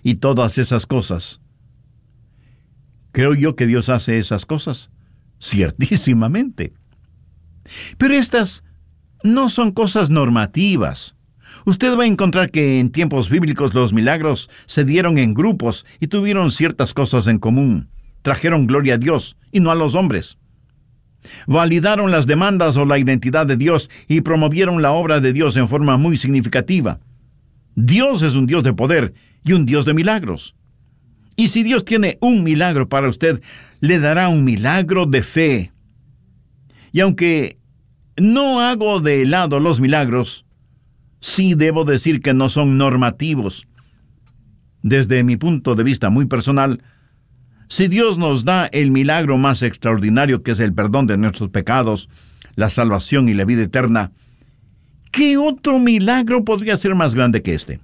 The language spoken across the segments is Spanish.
y todas esas cosas. ¿Creo yo que Dios hace esas cosas? Ciertísimamente. Pero estas no son cosas normativas. Usted va a encontrar que en tiempos bíblicos los milagros se dieron en grupos y tuvieron ciertas cosas en común. Trajeron gloria a Dios y no a los hombres. Validaron las demandas o la identidad de Dios y promovieron la obra de Dios en forma muy significativa. Dios es un Dios de poder y un Dios de milagros. Y si Dios tiene un milagro para usted, le dará un milagro de fe. Y aunque no hago de lado los milagros, sí debo decir que no son normativos. Desde mi punto de vista muy personal, si Dios nos da el milagro más extraordinario, que es el perdón de nuestros pecados, la salvación y la vida eterna, ¿qué otro milagro podría ser más grande que este?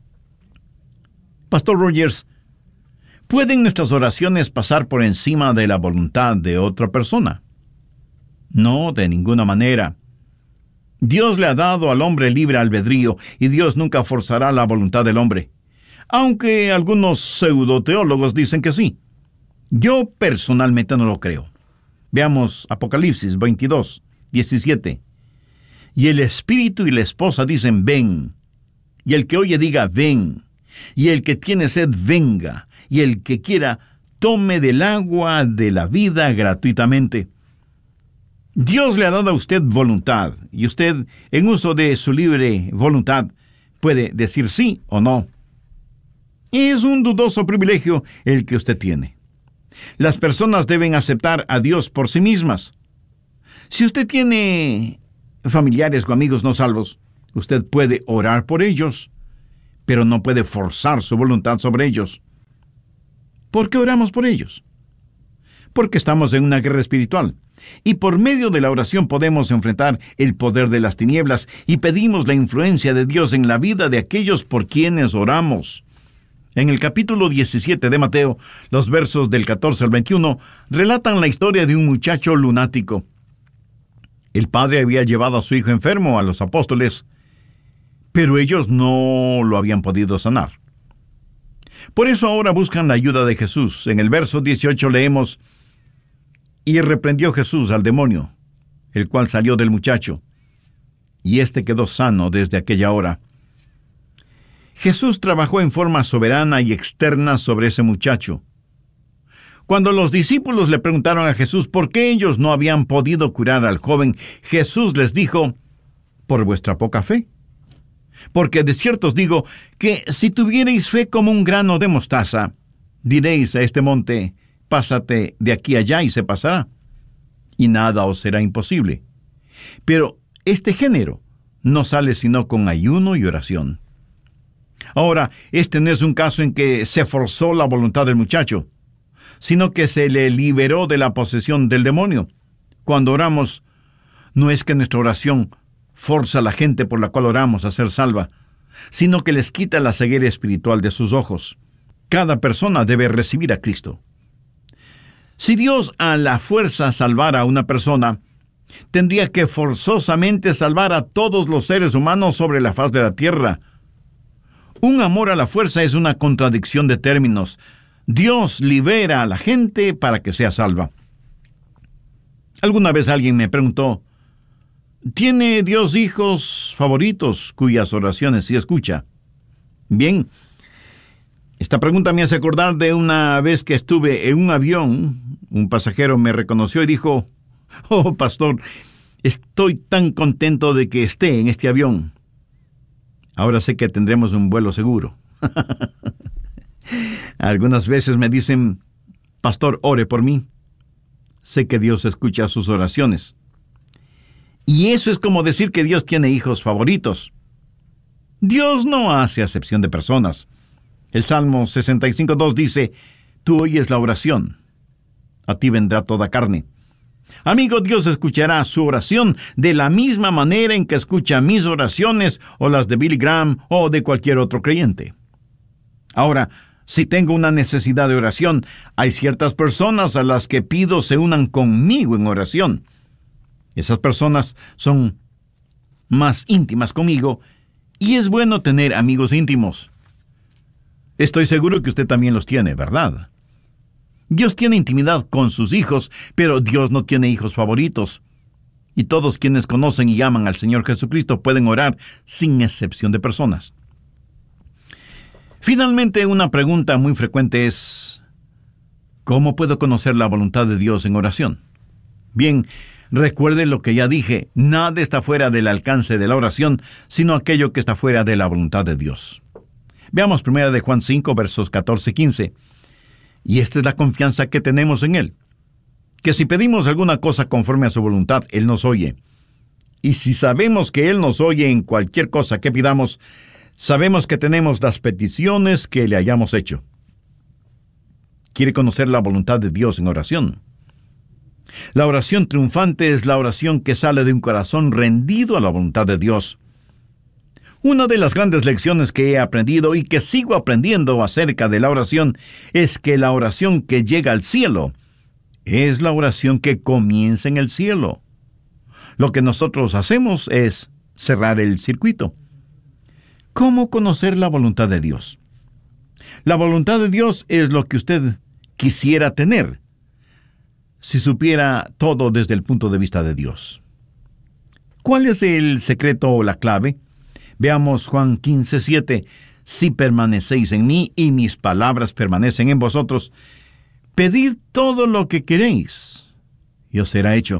Pastor Rogers, ¿pueden nuestras oraciones pasar por encima de la voluntad de otra persona? No, de ninguna manera. Dios le ha dado al hombre libre albedrío y Dios nunca forzará la voluntad del hombre, aunque algunos pseudoteólogos dicen que sí. Yo personalmente no lo creo. Veamos Apocalipsis 22, 17. Y el espíritu y la esposa dicen, ven. Y el que oye diga, ven. Y el que tiene sed, venga. Y el que quiera, tome del agua de la vida gratuitamente. Dios le ha dado a usted voluntad, y usted, en uso de su libre voluntad, puede decir sí o no. Es un dudoso privilegio el que usted tiene. Las personas deben aceptar a Dios por sí mismas. Si usted tiene familiares o amigos no salvos, usted puede orar por ellos, pero no puede forzar su voluntad sobre ellos. ¿Por qué oramos por ellos? Porque estamos en una guerra espiritual, y por medio de la oración podemos enfrentar el poder de las tinieblas y pedimos la influencia de Dios en la vida de aquellos por quienes oramos. En el capítulo 17 de Mateo, los versos del 14 al 21, relatan la historia de un muchacho lunático. El padre había llevado a su hijo enfermo a los apóstoles, pero ellos no lo habían podido sanar. Por eso ahora buscan la ayuda de Jesús. En el verso 18 leemos, y reprendió Jesús al demonio, el cual salió del muchacho, y éste quedó sano desde aquella hora. Jesús trabajó en forma soberana y externa sobre ese muchacho. Cuando los discípulos le preguntaron a Jesús por qué ellos no habían podido curar al joven, Jesús les dijo, por vuestra poca fe. Porque de cierto os digo que si tuvierais fe como un grano de mostaza, diréis a este monte, pásate de aquí allá y se pasará, y nada os será imposible. Pero este género no sale sino con ayuno y oración. Ahora, este no es un caso en que se forzó la voluntad del muchacho, sino que se le liberó de la posesión del demonio. Cuando oramos, no es que nuestra oración forza a la gente por la cual oramos a ser salva, sino que les quita la ceguera espiritual de sus ojos. Cada persona debe recibir a Cristo. Si Dios a la fuerza salvara a una persona, tendría que forzosamente salvar a todos los seres humanos sobre la faz de la tierra. Un amor a la fuerza es una contradicción de términos. Dios libera a la gente para que sea salva. Alguna vez alguien me preguntó, ¿tiene Dios hijos favoritos cuyas oraciones sí escucha? Bien, esta pregunta me hace acordar de una vez que estuve en un avión. Un pasajero me reconoció y dijo, oh, pastor, estoy tan contento de que esté en este avión. Ahora sé que tendremos un vuelo seguro. Algunas veces me dicen, pastor, ore por mí. Sé que Dios escucha sus oraciones. Y eso es como decir que Dios tiene hijos favoritos. Dios no hace acepción de personas. El Salmo 65:2 dice, tú oyes la oración, a ti vendrá toda carne. Amigo, Dios escuchará su oración de la misma manera en que escucha mis oraciones o las de Billy Graham o de cualquier otro creyente. Ahora, si tengo una necesidad de oración, hay ciertas personas a las que pido se unan conmigo en oración. Esas personas son más íntimas conmigo y es bueno tener amigos íntimos. Estoy seguro que usted también los tiene, ¿verdad? Dios tiene intimidad con sus hijos, pero Dios no tiene hijos favoritos. Y todos quienes conocen y aman al Señor Jesucristo pueden orar sin excepción de personas. Finalmente, una pregunta muy frecuente es: ¿cómo puedo conocer la voluntad de Dios en oración? Bien, recuerde lo que ya dije: nada está fuera del alcance de la oración, sino aquello que está fuera de la voluntad de Dios. Veamos 1 de Juan 5, versos 14 y 15. Y esta es la confianza que tenemos en Él, que si pedimos alguna cosa conforme a su voluntad, Él nos oye. Y si sabemos que Él nos oye en cualquier cosa que pidamos, sabemos que tenemos las peticiones que le hayamos hecho. ¿Quiere conocer la voluntad de Dios en oración? La oración triunfante es la oración que sale de un corazón rendido a la voluntad de Dios. Una de las grandes lecciones que he aprendido y que sigo aprendiendo acerca de la oración es que la oración que llega al cielo es la oración que comienza en el cielo. Lo que nosotros hacemos es cerrar el circuito. ¿Cómo conocer la voluntad de Dios? La voluntad de Dios es lo que usted quisiera tener si supiera todo desde el punto de vista de Dios. ¿Cuál es el secreto o la clave? Veamos Juan 15, 7. Si permanecéis en mí y mis palabras permanecen en vosotros, pedid todo lo que queréis y os será hecho.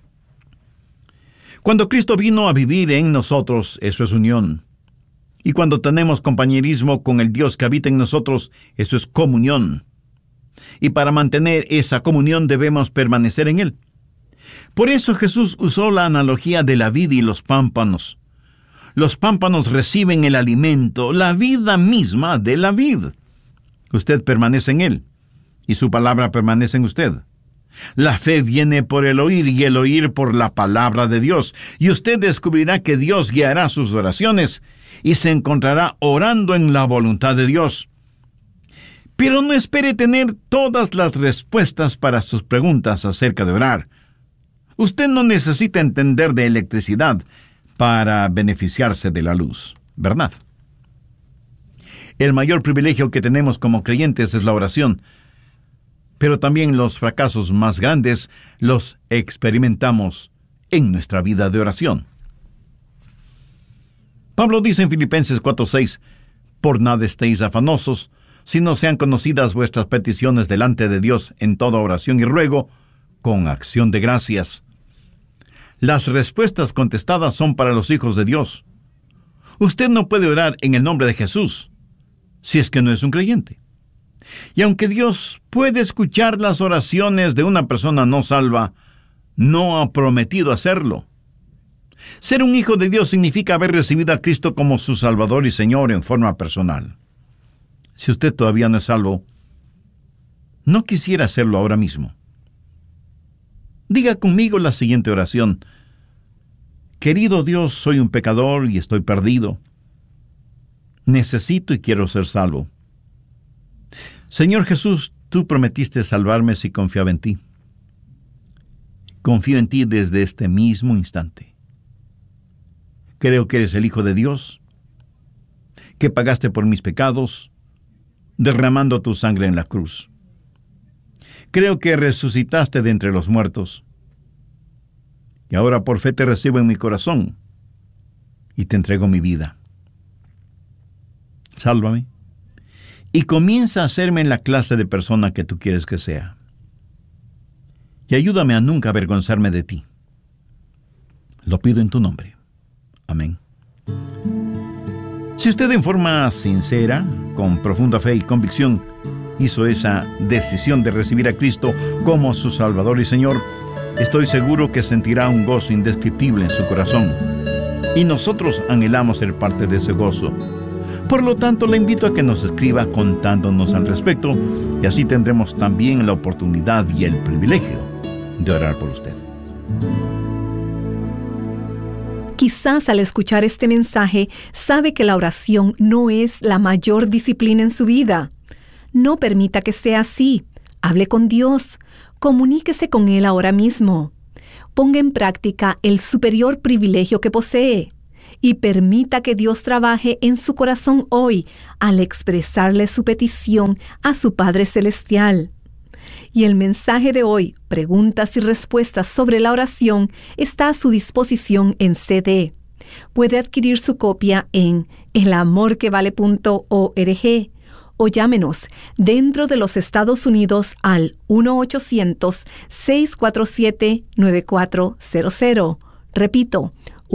Cuando Cristo vino a vivir en nosotros, eso es unión. Y cuando tenemos compañerismo con el Dios que habita en nosotros, eso es comunión. Y para mantener esa comunión debemos permanecer en Él. Por eso Jesús usó la analogía de la vid y los pámpanos. Los pámpanos reciben el alimento, la vida misma de la vid. Usted permanece en Él, y su palabra permanece en usted. La fe viene por el oír, y el oír por la palabra de Dios. Y usted descubrirá que Dios guiará sus oraciones, y se encontrará orando en la voluntad de Dios. Pero no espere tener todas las respuestas para sus preguntas acerca de orar. Usted no necesita entender de electricidad para beneficiarse de la luz, ¿verdad? El mayor privilegio que tenemos como creyentes es la oración, pero también los fracasos más grandes los experimentamos en nuestra vida de oración. Pablo dice en Filipenses 4:6, por nada estéis afanosos, sino sean conocidas vuestras peticiones delante de Dios en toda oración y ruego, con acción de gracias. Las respuestas contestadas son para los hijos de Dios. Usted no puede orar en el nombre de Jesús si es que no es un creyente. Y aunque Dios puede escuchar las oraciones de una persona no salva, no ha prometido hacerlo. Ser un hijo de Dios significa haber recibido a Cristo como su Salvador y Señor en forma personal. Si usted todavía no es salvo, no quisiera hacerlo ahora mismo. Diga conmigo la siguiente oración: querido Dios, soy un pecador y estoy perdido. Necesito y quiero ser salvo. Señor Jesús, tú prometiste salvarme si confiaba en ti. Confío en ti desde este mismo instante. Creo que eres el Hijo de Dios, que pagaste por mis pecados, derramando tu sangre en la cruz. Creo que resucitaste de entre los muertos. Y ahora por fe te recibo en mi corazón y te entrego mi vida. Sálvame y comienza a hacerme la clase de persona que tú quieres que sea. Y ayúdame a nunca avergonzarme de ti. Lo pido en tu nombre. Amén. Si usted en forma sincera, con profunda fe y convicción, hizo esa decisión de recibir a Cristo como su Salvador y Señor, estoy seguro que sentirá un gozo indescriptible en su corazón. Y nosotros anhelamos ser parte de ese gozo. Por lo tanto, le invito a que nos escriba contándonos al respecto, y así tendremos también la oportunidad y el privilegio de orar por usted. Quizás al escuchar este mensaje sabe que la oración no es la mayor disciplina en su vida. No permita que sea así. Hable con Dios. Comuníquese con Él ahora mismo. Ponga en práctica el superior privilegio que posee. y permita que Dios trabaje en su corazón hoy al expresarle su petición a su Padre Celestial. Y el mensaje de hoy, preguntas y respuestas sobre la oración, está a su disposición en CD. Puede adquirir su copia en elamorquevale.org o llámenos dentro de los Estados Unidos al 1-800-647-9400. Repito,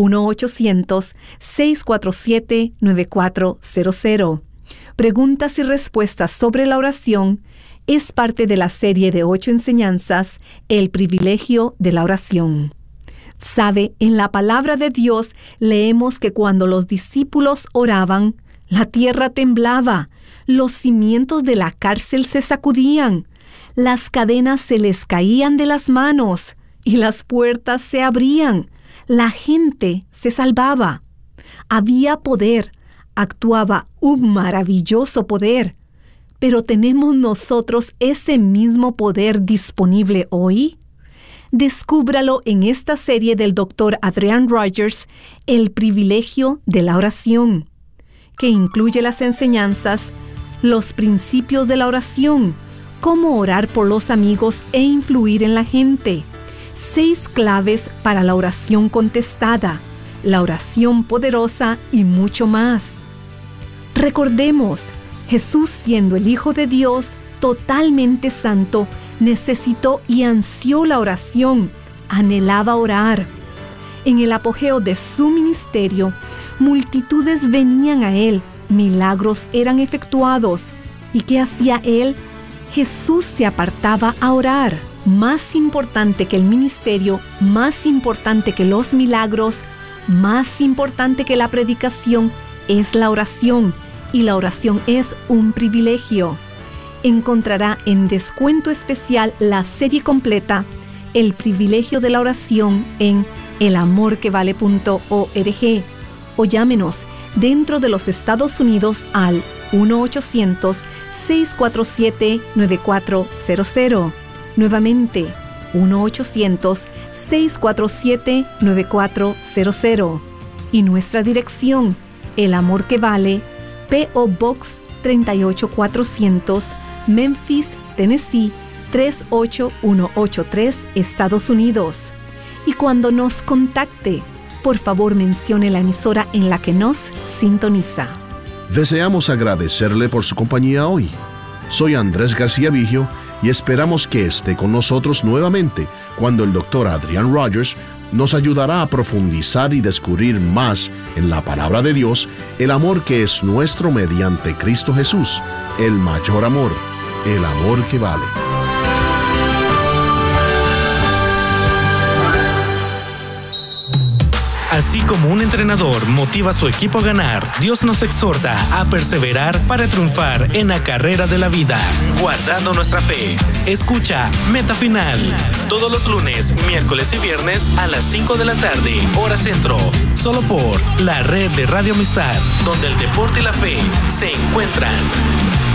1-800-647-9400. Preguntas y respuestas sobre la oración es parte de la serie de 8 enseñanzas, El privilegio de la oración. Sabe, en la palabra de Dios leemos que cuando los discípulos oraban, la tierra temblaba, los cimientos de la cárcel se sacudían, las cadenas se les caían de las manos y las puertas se abrían. La gente se salvaba. Había poder, actuaba un maravilloso poder. Pero ¿tenemos nosotros ese mismo poder disponible hoy? Descúbralo en esta serie del Dr. Adrian Rogers, El privilegio de la oración, que incluye las enseñanzas, los principios de la oración, cómo orar por los amigos e influir en la gente, 6 claves para la oración contestada, la oración poderosa y mucho más. Recordemos, Jesús, siendo el Hijo de Dios, totalmente santo, necesitó y ansió la oración, anhelaba orar. En el apogeo de su ministerio, multitudes venían a Él, milagros eran efectuados. ¿Y qué hacía Él? Jesús se apartaba a orar. Más importante que el ministerio, más importante que los milagros, más importante que la predicación, es la oración. Y la oración es un privilegio. Encontrará en descuento especial la serie completa, El privilegio de la oración, en elamorquevale.org o llámenos dentro de los Estados Unidos al 1-800-647-9400. Nuevamente, 1-800-647-9400. Y nuestra dirección, El Amor que Vale, P.O. Box 38400, Memphis, Tennessee 38183, Estados Unidos. Y cuando nos contacte, por favor mencione la emisora en la que nos sintoniza. Deseamos agradecerle por su compañía hoy. Soy Andrés García Vigio y esperamos que esté con nosotros nuevamente cuando el Dr. Adrian Rogers nos ayudará a profundizar y descubrir más en la palabra de Dios el amor que es nuestro mediante Cristo Jesús, el mayor amor, el amor que vale. Así como un entrenador motiva a su equipo a ganar, Dios nos exhorta a perseverar para triunfar en la carrera de la vida, guardando nuestra fe. Escucha Meta Final, todos los lunes, miércoles y viernes a las 5 de la tarde, hora centro, solo por la red de Radio Amistad, donde el deporte y la fe se encuentran.